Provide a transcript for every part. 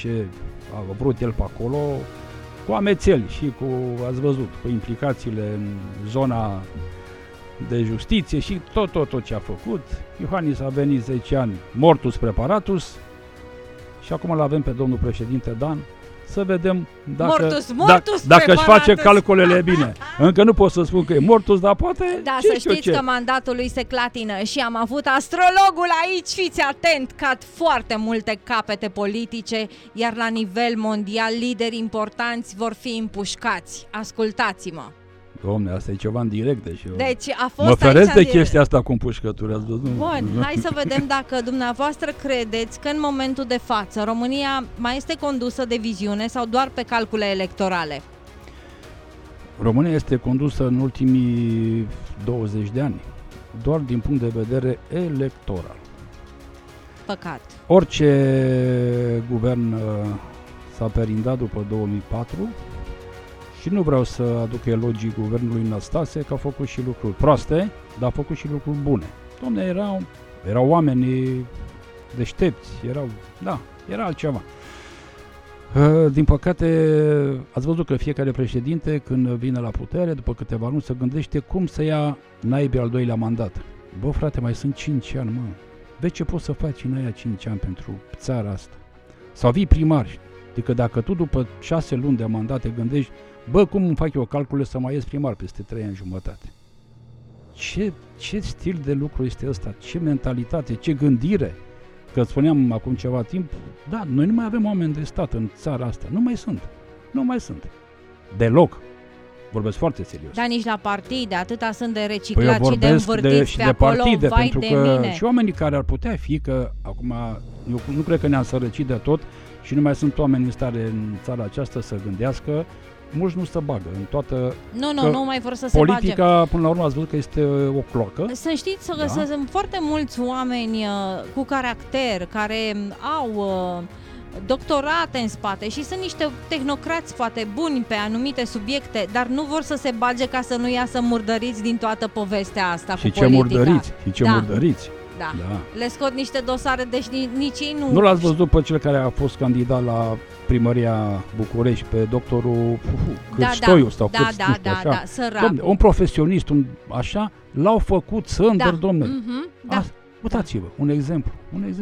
ce a vrut el pe acolo, cu amețeli și cu, ați văzut, cu implicațiile în zona de justiție și tot ce a făcut. Iohannis a venit 10 ani mortus preparatus și acum îl avem pe domnul președinte Dan. Să vedem dacă își face calculele bine. Încă nu pot să spun că e mortus, dar poate... Da, să știți că mandatul lui se clatină și am avut astrologul aici, fiți atent, cad foarte multe capete politice, iar la nivel mondial lideri importanți vor fi împușcați. Ascultați-mă! Dom'le, asta e ceva în direct, deci a fost mă feresc de chestia asta cu împușcături. Bun, hai să vedem dacă dumneavoastră credeți că în momentul de față România mai este condusă de viziune sau doar pe calcule electorale? România este condusă în ultimii 20 de ani, doar din punct de vedere electoral. Păcat. Orice guvern s-a perindat după 2004 și nu vreau să aduc elogii guvernului Năstase, că a făcut și lucruri proaste, dar a făcut și lucruri bune. Dom'le, erau oameni deștepți, era altceva. Din păcate, ați văzut că fiecare președinte, când vine la putere, după câteva luni, se gândește cum să ia naibii al doilea mandat. Bă, frate, mai sunt 5 ani, mă. Vezi ce poți să faci în aia 5 ani pentru țara asta? Sau vii primar. Adică dacă tu după 6 luni de mandat te gândești, bă, cum îmi fac eu calcule să mai ies primar peste 3 ani jumătate? Ce stil de lucru este ăsta? Ce mentalitate? Ce gândire? Că spuneam acum ceva timp, da, noi nu mai avem oameni de stat în țara asta. Nu mai sunt. Deloc. Vorbesc foarte serios. Dar nici la partide, atâta sunt de reciclat și de învârtiți pe acolo, partide, vai pentru de că mine. Și oamenii care ar putea fi, că acum eu nu cred că ne-am sărăcit de tot și nu mai sunt oameni în stare în țara aceasta să gândească, mulți nu se bagă în toată... Nu mai vor să se bage. Politica, până la urmă, ați văzut că este o cloacă. Să știți că sunt foarte mulți oameni cu caracter, care au doctorate în spate și sunt niște tehnocrați foarte buni pe anumite subiecte, dar nu vor să se bage ca să nu iasă murdăriți din toată povestea asta și cu politica. Murdăriți. Da. Le scot nici dosare, deci nici ei nu... Nu l-ați văzut pe cel care a fost candidat la primăria București, pe doctorul Cârstoiu Da, săracul. Dom'le, un profesionist, așa, l-au făcut sândăr, dom'le. Uitați-vă, un exemplu.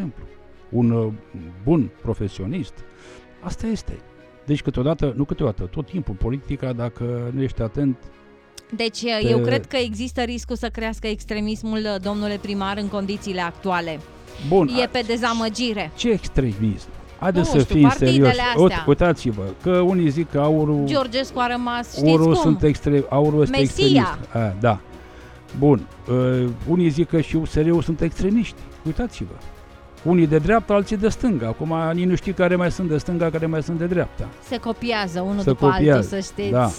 Un bun profesionist, asta este. Deci tot timpul, politica, dacă nu ești atent... Deci eu cred că există riscul să crească extremismul, domnule primar, în condițiile actuale. Bun. E pe dezamăgire. Ce extremism? Haideți să fim serioși. Uitați-vă, că unii zic că aurul... Georgescu a rămas, știți cum? Aurul este Mesia. extremist. Da. Bun. Unii zic că și USR-ul sunt extremiști. Uitați-vă. Unii de dreapta, alții de stânga. Acum nici nu știi care mai sunt de stânga, care mai sunt de dreapta. Se copiază unul după altul, să știți. Da.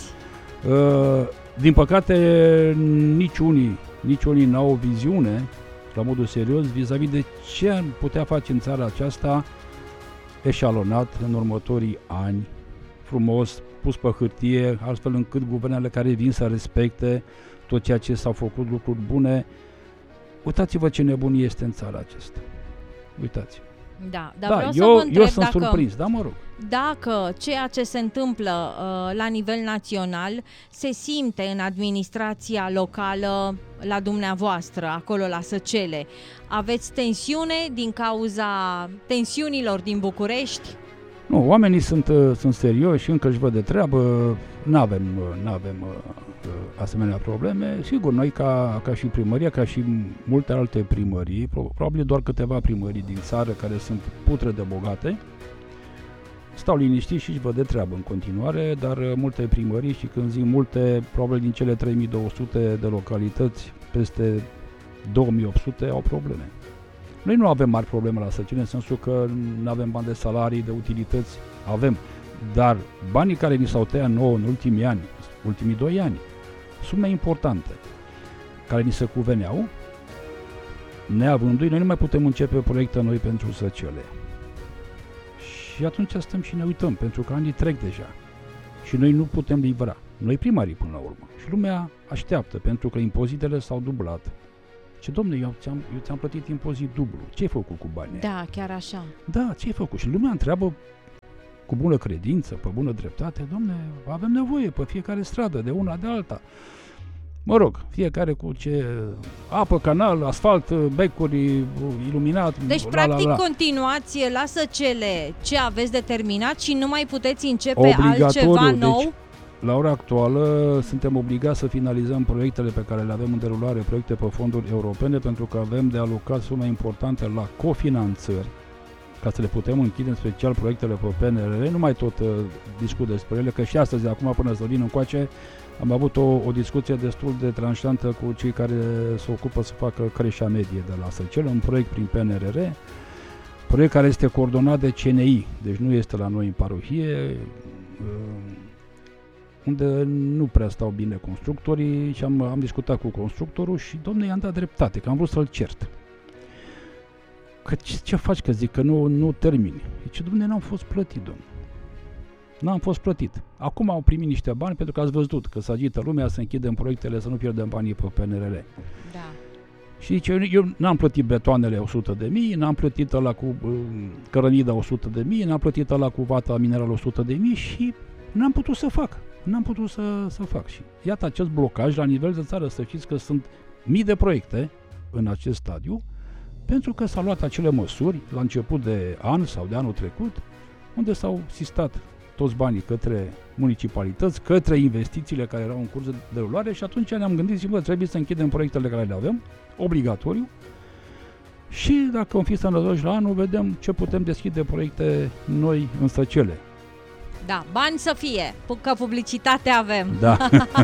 Din păcate, nici unii n-au o viziune, la modul serios, vis-a-vis de ce ar putea face în țara aceasta eșalonat în următorii ani, frumos, pus pe hârtie, astfel încât guvernele care vin să respecte tot ceea ce s-au făcut, lucruri bune. Uitați-vă ce nebunie este în țara aceasta. Uitați. Da, dar vreau să vă întreb, eu sunt surprins, mă rog. Dacă ceea ce se întâmplă la nivel național se simte în administrația locală la dumneavoastră, acolo la Săcele, aveți tensiune din cauza tensiunilor din București? Nu, oamenii sunt serioși, încă își văd de treabă, n-avem asemenea probleme. Sigur, noi ca și primăria, ca și multe alte primării, probabil doar câteva primării din țară care sunt putre de bogate, stau liniștiți și își văd de treabă în continuare, dar multe primării, și când zic multe, probabil din cele 3200 de localități, peste 2800 au probleme. Noi nu avem mari probleme la Săcile, în sensul că nu avem bani de salarii, de utilități, avem, dar banii care ni s-au tăiat nouă în ultimii 2 ani, sume importante, care ni se cuveneau, neavându-i, noi nu mai putem începe proiecte noi pentru Săcele. Și atunci stăm și ne uităm, pentru că anii trec deja și noi nu putem livra, noi primarii până la urmă. Și lumea așteaptă, pentru că impozitele s-au dublat. Ce, domne, eu ți-am plătit impozit dublu. Ce ai făcut cu banii? Da, chiar așa. Da, ce ai făcut? Și lumea întreabă, cu bună credință, pe bună dreptate, domne, avem nevoie pe fiecare stradă, de una de alta. Mă rog, fiecare cu ce apă, canal, asfalt, becuri, iluminat, Deci, practic, continuați la Săcele ce aveți determinat și nu mai puteți începe obligatoriu, altceva nou? Deci, la ora actuală suntem obligați să finalizăm proiectele pe care le avem în derulare, proiecte pe fonduri europene, pentru că avem de alocat sume importante la cofinanțări, ca să le putem închide, în special proiectele pe PNRR. Nu mai tot discut despre ele, că și astăzi, de acum până să vin încoace, am avut o discuție destul de tranșantă cu cei care se ocupă să facă creșa medie de la Săcele, un proiect prin PNRR, proiect care este coordonat de CNI, deci nu este la noi în parohie, unde nu prea stau bine constructorii și am discutat cu constructorul și, domne, i-am dat dreptate, că am vrut să-l cert. Că ce faci, că zic că nu termini? Zice, domne, n-am fost plătit, domne. N-am fost plătit. Acum au primit niște bani pentru că ați văzut că se agită lumea să închidem proiectele, să nu pierdem banii pe PNRR. Da. Și zice, eu n-am plătit betoanele 100.000, n-am plătit ăla cu cărămida 100.000, n-am plătit ăla cu vata minerală 100.000 și n-am putut să fac. N-am putut să fac. Și iată acest blocaj la nivel de țară, să știți că sunt mii de proiecte în acest stadiu, pentru că s-au luat acele măsuri la început de an sau de anul trecut, unde s-au sistat toți banii către municipalități, către investițiile care erau în curs de derulare și atunci ne-am gândit și trebuie să închidem proiectele care le avem, obligatoriu, și dacă vom fi sănătoși la anul, vedem ce putem deschide proiecte noi în Săcele. Da, bani să fie, că publicitate avem. Da.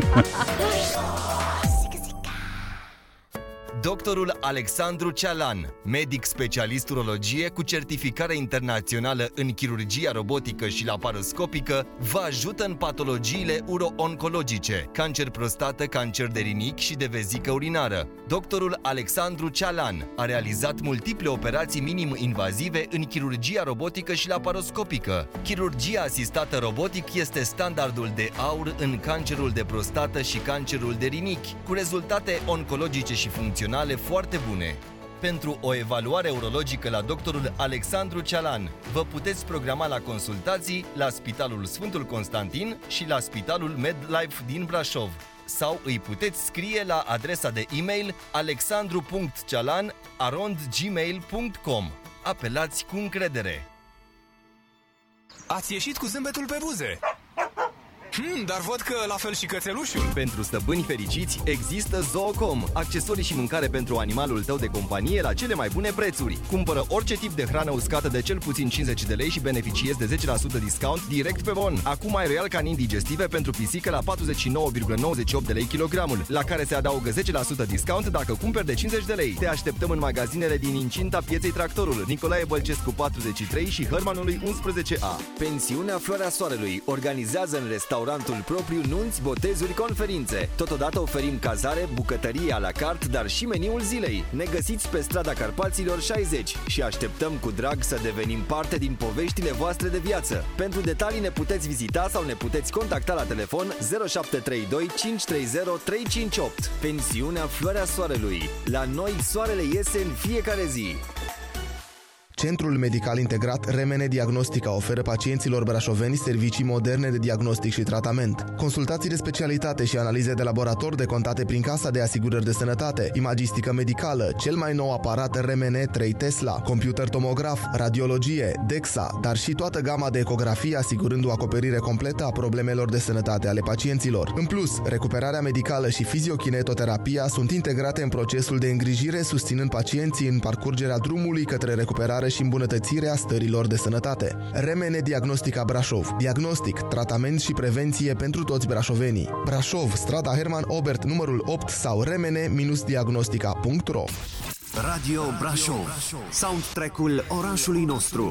Doctorul Alexandru Cealan, medic specialist urologie cu certificare internațională în chirurgia robotică și laparoscopică, vă ajută în patologiile uro-oncologice, cancer prostată, cancer de rinic și de vezică urinară. Doctorul Alexandru Cealan a realizat multiple operații minim-invazive în chirurgia robotică și laparoscopică. Chirurgia asistată robotic este standardul de aur în cancerul de prostată și cancerul de rinichi, cu rezultate oncologice și funcționale foarte bune. Pentru o evaluare urologică la doctorul Alexandru Cealan, vă puteți programa la consultații la Spitalul Sfântul Constantin și la Spitalul MedLife din Brașov. Sau îi puteți scrie la adresa de e-mail alexandru.cealan@gmail.com. Apelați cu încredere. Ați ieșit cu zâmbetul pe buze. Dar văd că la fel și cățelușul. Pentru stăpâni fericiți există Zoocom, accesorii și mâncare pentru animalul tău de companie la cele mai bune prețuri. Cumpără orice tip de hrană uscată de cel puțin 50 de lei și beneficiezi de 10% discount direct pe bon. Acum ai Royal Canin digestive pentru pisică la 49,98 de lei kilogramul, la care se adaugă 10% discount dacă cumperi de 50 de lei. Te așteptăm în magazinele din incinta Pieței Tractorul, Nicolae Bălcescu 43 și Hărmanului 11A. Pensiunea Floarea Soarelui organizează în restaurantul propriu nunți, botezuri, conferințe. Totodată oferim cazare, bucătărie à la carte, dar și meniul zilei. Ne găsiți pe strada Carpaților 60 și așteptăm cu drag să devenim parte din poveștile voastre de viață. Pentru detalii ne puteți vizita sau ne puteți contacta la telefon 0732 530 358. Pensiunea Floarea Soarelui. La noi soarele iese în fiecare zi. Centrul Medical Integrat Remene Diagnostica oferă pacienților brașoveni servicii moderne de diagnostic și tratament. Consultații de specialitate și analize de laborator decontate prin Casa de Asigurări de Sănătate, imagistică medicală, cel mai nou aparat Remene 3 Tesla, computer tomograf, radiologie, DEXA, dar și toată gama de ecografie asigurând o acoperire completă a problemelor de sănătate ale pacienților. În plus, recuperarea medicală și fiziokinetoterapia sunt integrate în procesul de îngrijire, susținând pacienții în parcurgerea drumului către recuperare și îmbunătățirea stărilor de sănătate. Remene Diagnostica Brașov. Diagnostic, tratament și prevenție pentru toți brașovenii. Brașov, strada Herman Obert, numărul 8 sau remene-diagnostica.ro. Radio Brașov. Soundtrack-ul orașului nostru.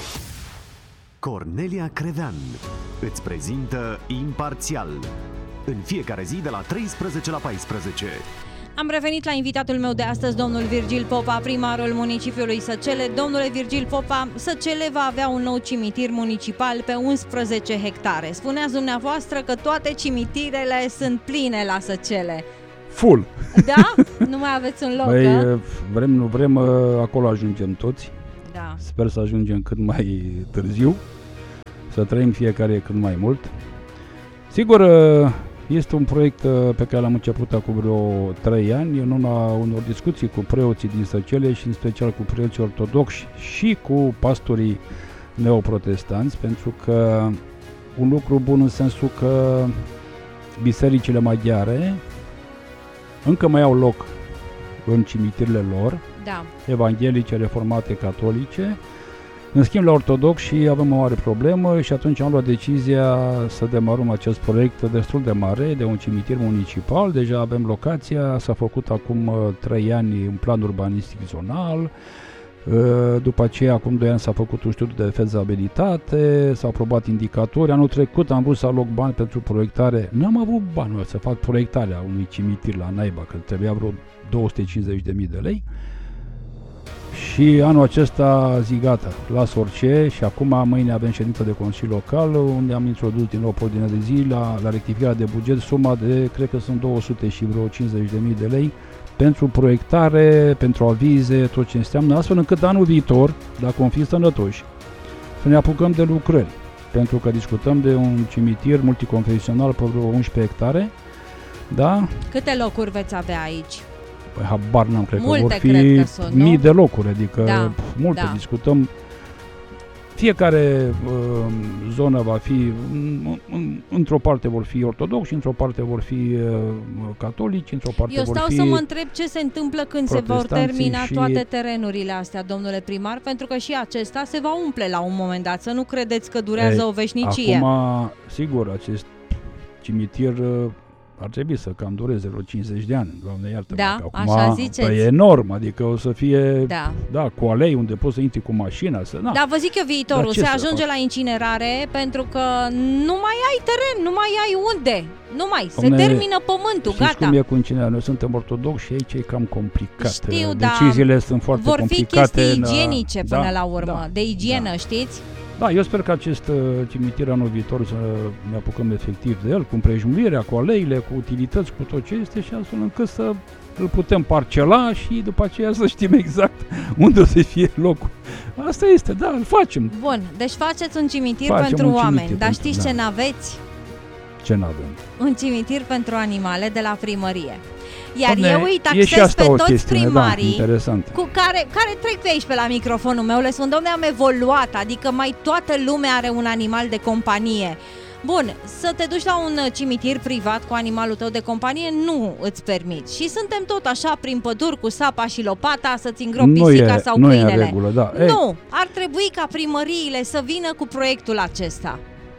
Cornelia Crevean îți prezintă Imparțial. În fiecare zi de la 13 la 14. Am revenit la invitatul meu de astăzi, domnul Virgil Popa, primarul municipiului Săcele. Domnule Virgil Popa, Săcele va avea un nou cimitir municipal pe 11 hectare. Spuneați dumneavoastră că toate cimitirele sunt pline la Săcele. Full! Da? Nu mai aveți un loc, vrem, nu vrem, acolo ajungem toți. Da. Sper să ajungem cât mai târziu. să trăim fiecare cât mai mult. Sigur, este un proiect pe care l-am început acum vreo 3 ani, în unor discuții cu preoții din Săcele și în special cu preoții ortodoxi și cu pastorii neoprotestanți, pentru că un lucru bun în sensul că bisericile maghiare încă mai au loc în cimitirile lor, Da. evanghelice, reformate, catolice. În schimb, la ortodoxi avem o mare problemă și atunci am luat decizia să demarăm acest proiect destul de mare, de un cimitir municipal. Deja avem locația, s-a făcut acum 3 ani un plan urbanistic zonal. După aceea, acum 2 ani s-a făcut un studiu de fezabilitate, s-au aprobat indicatori. Anul trecut am vrut să aloc bani pentru proiectare. Nu am avut bani să fac proiectarea unui cimitir la naiba, că trebuia vreo 250.000 de lei. Și anul acesta zic gata, las orice și acum mâine avem ședință de Consiliu Local unde am introdus din nou pe ordinea de zi la rectificarea de buget suma de, cred că sunt 200 și vreo 50.000 de lei pentru proiectare, pentru avize, tot ce înseamnă, astfel încât anul viitor, dacă vom fi sănătoși, să ne apucăm de lucrări. Pentru că discutăm de un cimitir multiconfesional pe vreo 11 hectare, da? Câte locuri veți avea aici? Păi habar n-am, cred Multe, că vor fi cred că sunt, mii nu? de locuri, adică Da, multe, da. discutăm. Fiecare zonă va fi, într-o parte vor fi ortodoxi, într-o parte vor fi catolici, într-o parte Eu vor stau fi... să mă întreb ce se întâmplă când se vor protestanții termina și- toate terenurile astea, domnule primar, pentru că și acesta se va umple la un moment dat, să nu credeți că durează Ei, o veșnicie. Acum, sigur, acest cimitir ar trebui să cam dureze vreo 50 de ani, Doamne iartă. Da, acum, așa ziceți. Păi e enorm, adică o să fie, Da. cu alei unde poți să intri cu mașina, să... Na. Dar vă zic eu viitorul, Dar ce se să ajunge faci? la incinerare pentru că nu mai ai teren, nu mai ai unde, nu mai, se Dom'le, termină pământul, Știți gata. cum e cu incinerarea? Noi suntem ortodoxi și aici e cam complicat. Știu, dar Deciziile sunt foarte Vor fi complicate. chestii igienice până la urmă, da, de igienă, da. știți? Da, eu sper că acest cimitir anul viitor să ne apucăm efectiv de el, cu împrejmuirea, cu aleile, cu utilități, cu tot ce este și astfel încât să îl putem parcela și după aceea să știm exact unde o să fie locul. Asta este, da, îl facem. Bun, deci faceți un cimitir Facem pentru un cimitir oameni, dar pentru- știți da. ce n-aveți? Ce n-avem? Un cimitir pentru animale de la primărie. Iar Doamne, eu îi e și taxez asta pe o toți chestiune, primarii da, interesant. cu care trec pe aici pe la microfonul meu, le spun, domne, am evoluat, adică mai toată lumea are un animal de companie. Bun, să te duci la un cimitir privat cu animalul tău de companie nu îți permiți. Și suntem tot așa prin păduri cu sapa și lopata să-ți îngropi pisica sau nu câinele. e în regulă, da. Nu, ar trebui ca primăriile să vină cu proiectul acesta.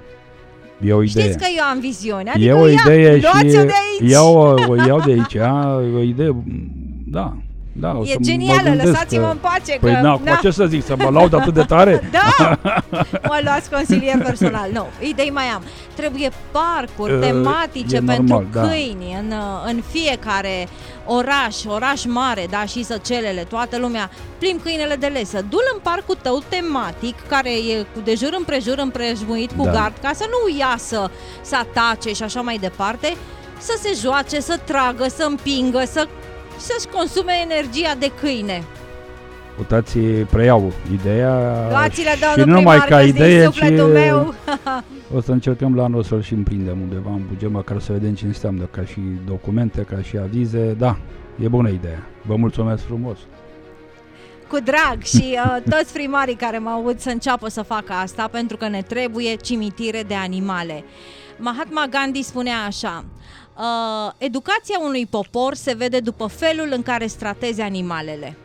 E o idee. Știți că eu am viziune, adică E o idee și luați-o de aici. o iau de aici, o idee, da. Da, o E să mă genială, gândesc lăsați-mă că- în pace. Păi că, na, cu ce să zic, să mă laud atât de tare? Da! Mă luați consilier personal. Nu, idei mai am. Trebuie parcuri tematice e pentru normal, da. câini în fiecare oraș mare, da, și Săcelele, toată lumea. Plimbi câinele de lesă. Du-l în parcul tău tematic, care e de jur împrejur împrejmuit cu Da. gard, ca să nu iasă, să atace și așa mai departe, să se joace, să tragă, să împingă, să-și consume energia de câine. Uitați, preiau ideea Luați-le, și domnul nu numai primar, ca că-s din idee, ci sufletul meu. o să încercăm la anul să-l și împrindem undeva în buget, măcar să vedem ce înseamnă ca și documente, ca și avize. Da, e bună ideea. Vă mulțumesc frumos. Cu drag și toți primarii care mă aud să înceapă să facă asta, pentru că ne trebuie cimitire de animale. Mahatma Gandhi spunea așa: educația unui popor se vede după felul în care tratezi animalele.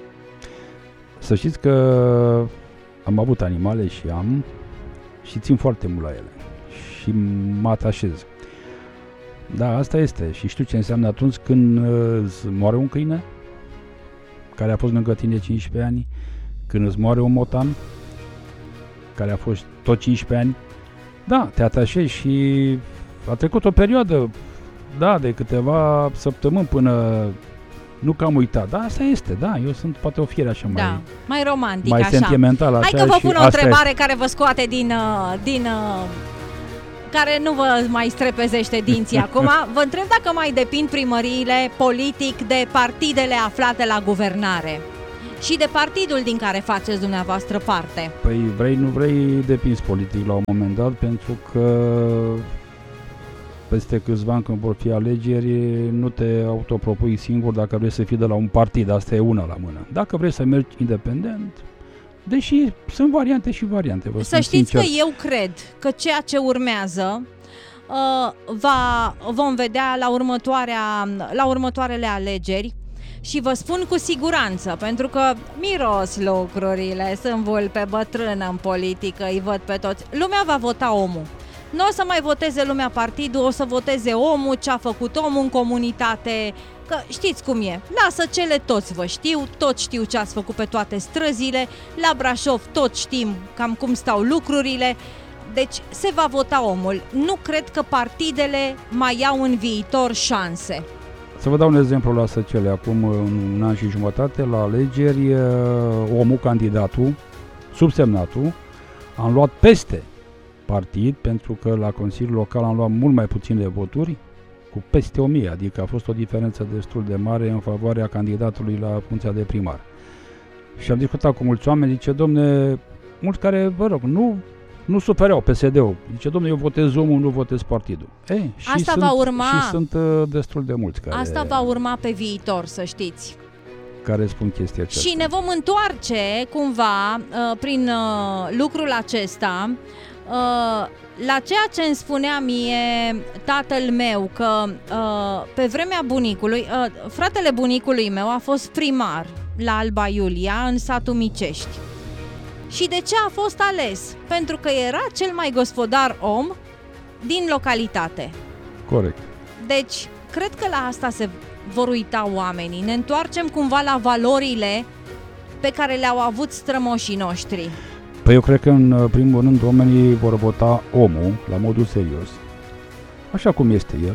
Să știți că am avut animale și am și țin foarte mult la ele și mă atașez. Da, asta este și știu ce înseamnă atunci când îți moare un câine care a fost lângă tine 15 ani, când îți moare un motan care a fost tot 15 ani. Da, te atașezi și a trecut o perioadă, da, de câteva săptămâni până... Nu că am uitat, da, asta este, da, eu sunt poate o fiere așa mai romantic, mai așa. sentimentală. Hai așa, că vă și pun o asta întrebare care vă scoate din care nu vă mai strepezește dinții acum. Vă întreb dacă mai depind primăriile politic de partidele aflate la guvernare. și de partidul din care faceți dumneavoastră parte. Păi vrei, nu vrei, depinzi politic la un moment dat, pentru că peste câțiva ani când vor fi alegeri, nu te autopropui singur dacă vrei să fii de la un partid, asta e una la mână. Dacă vrei să mergi independent, deși sunt variante și variante. Să știți că eu cred că ceea ce urmează vom vedea la următoarele alegeri și vă spun cu siguranță, pentru că miros lucrurile, sunt vulpe bătrână în politică, îi văd pe toți. Lumea va vota omul. Nu o să mai voteze lumea partidul, o să voteze omul, ce a făcut omul în comunitate, că știți cum e. Lasă cele, toți vă știu, toți știu ce ați făcut pe toate străzile, la Brașov toți știm cam cum stau lucrurile, deci se va vota omul. Nu cred că partidele mai au în viitor șanse. Să vă dau un exemplu la Săcele. Acum un an și jumătate, la alegeri, omul, candidatul, subsemnatul, am luat peste partid, pentru că la Consiliul Local am luat mult mai puține voturi, cu peste 1000, adică a fost o diferență destul de mare în favoarea candidatului la funcția de primar. Și am discutat cu mulți oameni, zice, domne, mulți care, vă rog, nu sufereau PSD-ul. Zice, domne, eu votez omul, nu votez partidul. Asta va urma. Și sunt destul de mulți care... Asta va urma pe viitor, să știți. Care spun chestia aceasta. Și ne vom întoarce cumva prin lucrul acesta la ceea ce îmi spunea mie tatăl meu, că pe vremea bunicului, fratele bunicului meu a fost primar la Alba Iulia, în satul Micești. Și de ce a fost ales? Pentru că era cel mai gospodar om din localitate. Corect. Deci, cred că la asta se vor uita oamenii. Ne întoarcem cumva la valorile pe care le-au avut strămoșii noștri. Păi eu cred că în primul rând oamenii vor vota omul la modul serios, așa cum este el,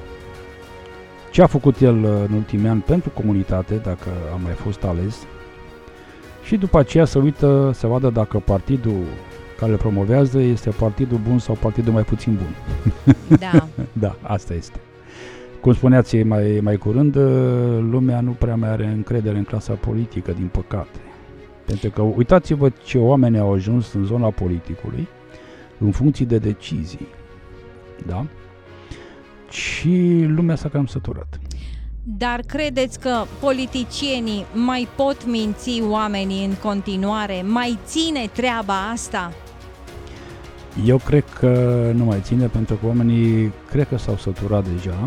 ce a făcut el în ultimii ani pentru comunitate, dacă a mai fost ales, și după aceea să uită, să vadă dacă partidul care îl promovează este partidul bun sau partidul mai puțin bun. Da. Da, asta este. Cum spuneați mai curând, lumea nu prea mai are încredere în clasa politică, din păcate. Pentru că uitați-vă ce oameni au ajuns în zona politicului în funcție de decizii. Da? Și lumea s-a cam săturat. Dar credeți că politicienii mai pot minți oamenii în continuare? Mai ține treaba asta? Eu cred că nu mai ține, pentru că oamenii cred că s-au săturat deja.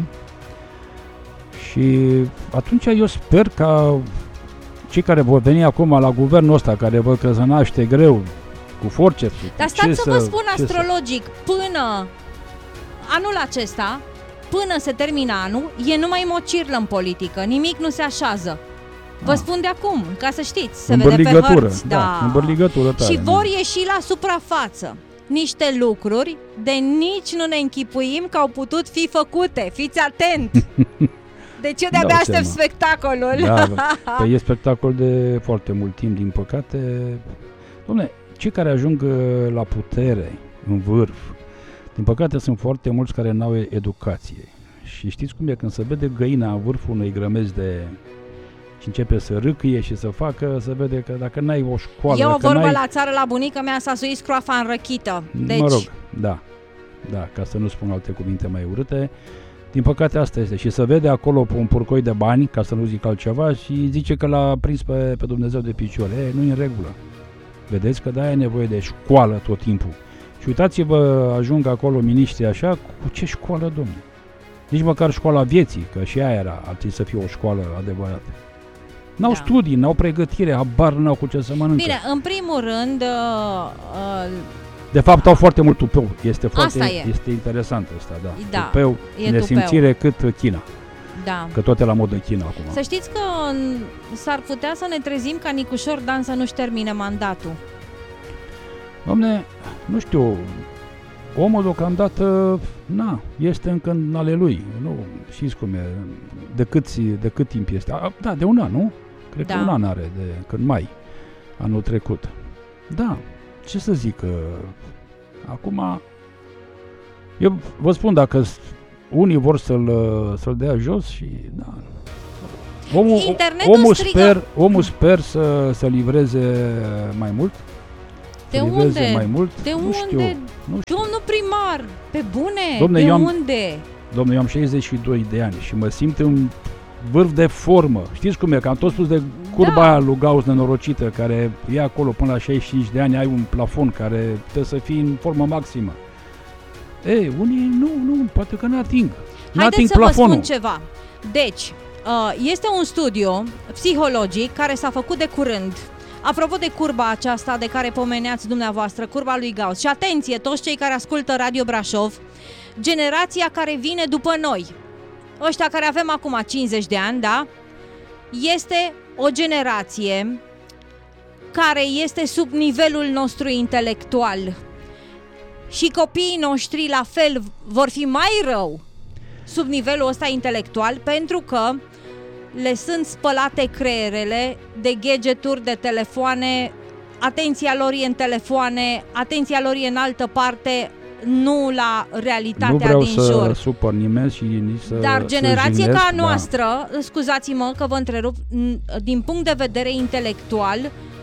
Și atunci eu sper ca cei care vor veni acum la guvernul ăsta, care văd că se naște greu, cu forcepsul. Dar stați să vă spun astrologic, până anul acesta, până se termină anul, e numai mocirlă în politică, nimic nu se așează. Vă spun de acum, ca să știți, se vede pe hărți. Da, în bărligătură tare. Și vor ieși la suprafață niște lucruri de nici nu ne închipuim că au putut fi făcute. Fiți atent! Deci eu de-abia aștept spectacolul. Da, păi e spectacol de foarte mult timp, din păcate. Dom'le, cei care ajung la putere, în vârf, din păcate sunt foarte mulți care n-au educație. Și știți cum e, când se vede găina în vârful unei grămezi și începe să râcâie și să facă, se vede că dacă n-ai o școală... E o vorbă la țară, la bunica mea, s-a suit scroafa în răchită. Deci... Mă rog, da, ca să nu spun alte cuvinte mai urâte. Din păcate asta este. Și se vede acolo un purcoi de bani, ca să nu zic altceva, și zice că l-a prins pe Dumnezeu de picioare. Nu e în regulă. Vedeți că de-aia e nevoie de școală tot timpul. Și uitați-vă, ajung acolo miniștri așa, cu ce școală, domnule? Nici măcar școala vieții, că și aia ar trebui să fie o școală adevărată. N-au studii, n-au pregătire, habar n-au cu ce să mănâncă. Bine, în primul rând... De fapt, au foarte mult tupeu. Este interesant asta, da. Tupeu, nesimțire cât China. Da. Că tot e la mod în China acum. Să știți că s-ar putea să ne trezim ca Nicușor Dan să nu-și termine mandatul. Doamne, nu știu, omul deocamdată, este încă în ale lui. Nu, știți cum e, de cât timp este? Da, de un an, nu? Cred că un an are, când mai, anul trecut. Da, ce să zic, acum, eu vă spun, dacă unii vor să-l dea jos și, da. Omul sper să livreze mai mult. De unde? Mai mult. De nu unde? Știu. Domnul primar, pe bune, Dom'le, unde? Dom'le, eu am 62 de ani și mă simt în vârf de formă. Știți cum e? Că am tot spus de curba aia lui Gauss nenorocită, care e acolo până la 65 de ani, ai un plafon care trebuie să fii în formă maximă. Ei, unii nu, poate că n-ating. Haideți să plafonul. vă spun ceva. Deci, este un studiu psihologic care s-a făcut de curând. Apropo de curba aceasta de care pomeneați dumneavoastră, curba lui Gauss. Și atenție, toți cei care ascultă Radio Brașov, generația care vine după noi, ăștia care avem acum 50 de ani, da? Este o generație care este sub nivelul nostru intelectual. Și copiii noștri la fel vor fi mai rău sub nivelul ăsta intelectual, pentru că le sunt spălate creierele de gadgeturi, de telefoane, atenția lor e în telefoane, atenția lor e în altă parte, nu la realitatea din jur. Nu vreau să supăr nimeni și nici să Dar generație jignesc, ca a noastră, scuzați-mă că vă întrerup, din punct de vedere intelectual,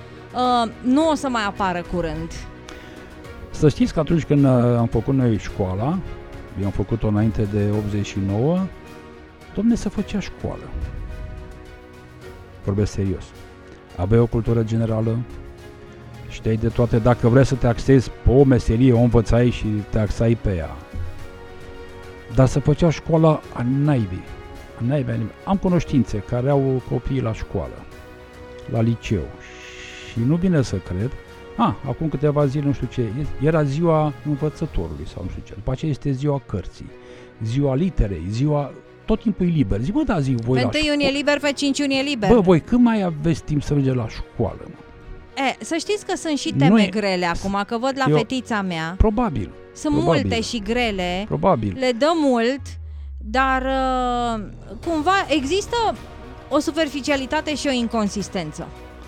nu o să mai apară curând. Să știți că atunci când am făcut noi școala, eu am făcut-o înainte de 89, domne, se făcea școală. Vorbesc serios. Aveai o cultură generală, știai de toate, dacă vrei să te axezi pe o meserie, o învățai și te axai pe ea. Dar se făcea școala a naibii. Am cunoștințe care au copii la școală, la liceu, și nu vine să cred. Acum câteva zile, nu știu ce, era ziua învățătorului sau nu știu ce. După aceea este ziua cărții, ziua literei, ziua... Tot timpul e liber. Zic, voi pe 1 iunie liber, pe 5 iunie liber. Bă, voi când mai aveți timp să mergeți la școală, mă? Să știți că sunt și teme grele acum, că văd la fetița mea. Probabil. Sunt multe și grele. Probabil. Le dă mult, dar cumva există o superficialitate și o inconsistență.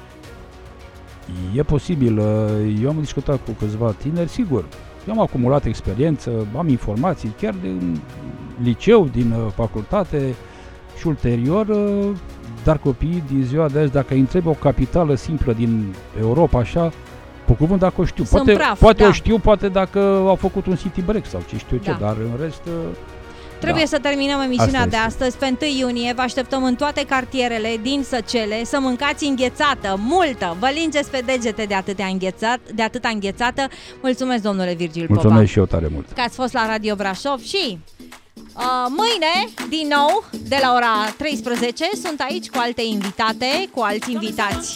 E posibil. Eu am discutat cu câțiva tineri, sigur. Eu am acumulat experiență, am informații chiar din liceu, din facultate și ulterior, dar copiii din ziua de azi, dacă îi întrebi o capitală simplă din Europa, așa, pe cuvânt dacă o știu. Poate o știu, poate dacă au făcut un city break sau ce știu ce, dar în rest... Trebuie să terminăm emisiunea de astăzi. Pe 1 iunie vă așteptăm în toate cartierele din Săcele să mâncați înghețată, multă. Vă lingeți pe degete de atâta înghețată. Mulțumesc, domnule Virgil Popa. Mulțumesc și eu tare mult. Că ați fost la Radio Brașov și mâine, din nou, de la ora 13, sunt aici cu alte invitate, cu alți invitați.